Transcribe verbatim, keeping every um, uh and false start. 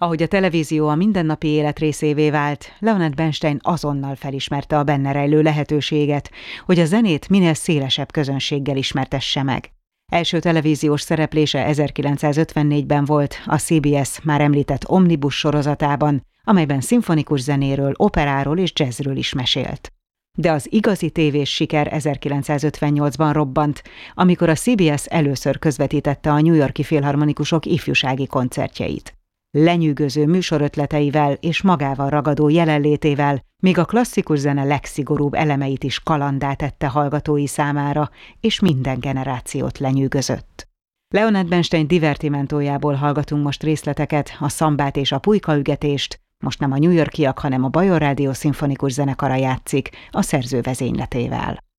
Ahogy a televízió a mindennapi élet részévé vált, Leonard Bernstein azonnal felismerte a benne rejlő lehetőséget, hogy a zenét minél szélesebb közönséggel ismertesse meg. Első televíziós szereplése ezerkilencszázötvennégyben volt a cé bé es már említett Omnibus sorozatában, amelyben szimfonikus zenéről, operáról és jazzről is mesélt. De az igazi tévés siker ezerkilencszázötvennyolcban robbant, amikor a cé bé es először közvetítette a New York-i filharmonikusok ifjúsági koncertjeit. Lenyűgöző műsorötleteivel és magával ragadó jelenlétével még a klasszikus zene legszigorúbb elemeit is kalanddá tette hallgatói számára, és minden generációt lenyűgözött. Leonard Bernstein divertimentójából hallgatunk most részleteket, a szambát és a pulykaügetést, most nem a New Yorkiak, hanem a Bajor Rádió szimfonikus zenekara játszik a szerző vezényletével.